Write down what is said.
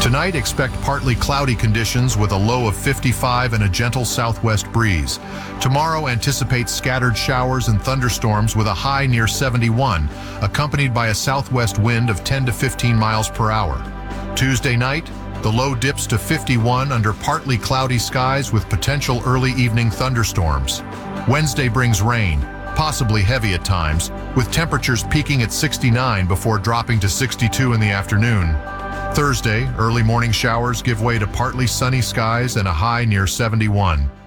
Tonight, expect partly cloudy conditions with a low of 55 and a gentle southwest breeze. Tomorrow, anticipate scattered showers and thunderstorms with a high near 71, accompanied by a southwest wind of 10 to 15 miles per hour. Tuesday night, the low dips to 51 under partly cloudy skies with potential early evening thunderstorms. Wednesday brings rain, possibly heavy at times, with temperatures peaking at 69 before dropping to 62 in the afternoon. Thursday, early morning showers give way to partly sunny skies and a high near 71.